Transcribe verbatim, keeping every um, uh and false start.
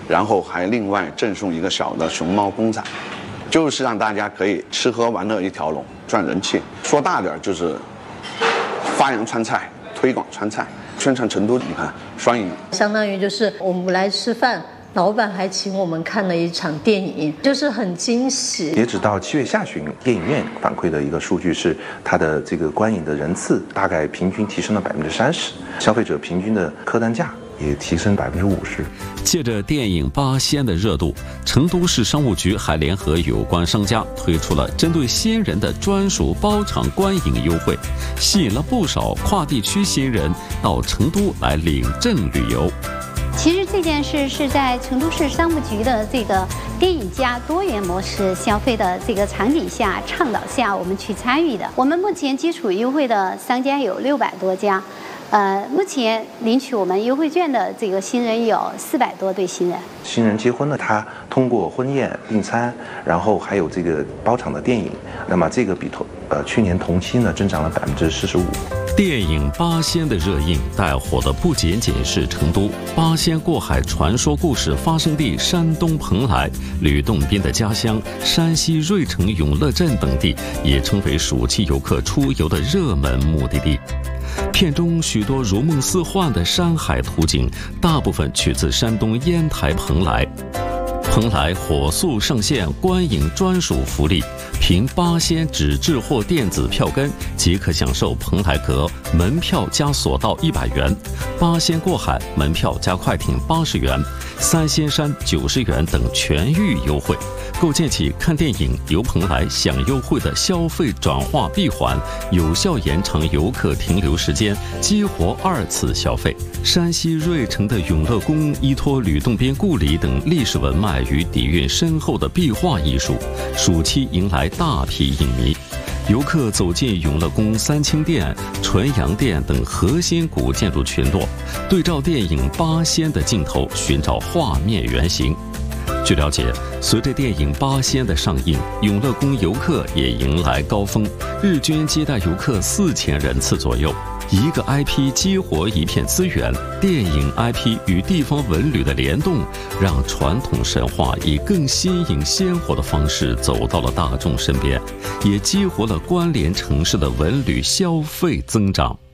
然后还另外赠送一个小的熊猫公仔，就是让大家可以吃喝玩乐一条龙，赚人气。说大点就是发扬川菜，推广川菜，宣传成都。你看双赢， 相当于就是我们来吃饭，老板还请我们看了一场电影，就是很惊喜。 截止到七月下旬，电影院反馈的一个数据是，它的这个观影的人次大概平均提升了百分之三十，消费者平均的客单价也提升百分之五十。 借着电影《八仙》的热度，成都市商务局还联合有关商家推出了针对仙人的专属包场观影优惠，吸引了不少跨地区新人到成都来领证旅游。 其实这件事是在成都市商务局的这个电影加多元模式消费的这个场景下倡导下，我们去参与的。我们目前基础优惠的商家有六百多家。呃，目前领取我们优惠券的这个新人有四百多对新人。 新人结婚呢，他通过婚宴订餐，然后还有这个包场的电影，那么这个比同呃去年同期呢增长了百分之四十五。 电影《八仙》的热映带火的不仅仅是成都，八仙过海传说故事发生地山东蓬莱、吕洞宾的家乡山西芮城永乐镇等地，也成为暑期游客出游的热门目的地。片中许多如梦似幻的山海图景，大部分取自山东烟台蓬莱。蓬莱火速上线观影专属福利，凭八仙纸质或电子票根即可享受蓬莱阁门票加索道一百元，八仙过海门票加快艇八十元，三仙山九十元等全域优惠，构建起看电影游蓬莱享优惠的消费转化闭环，有效延长游客停留时间，激活二次消费。山西芮城的永乐宫依托吕洞宾故里等历史文脉与底蕴深厚的壁画艺术，暑期迎来大批影迷。游客走进永乐宫三清殿、纯阳殿等核心古建筑群落，对照电影《八仙》的镜头，寻找画面原型。据了解，随着电影《八仙》的上映，永乐宫游客也迎来高峰，日均接待游客四千人次左右。一个 I P 激活一片资源，电影 I P 与地方文旅的联动，让传统神话以更新颖鲜活的方式走到了大众身边，也激活了关联城市的文旅消费增长。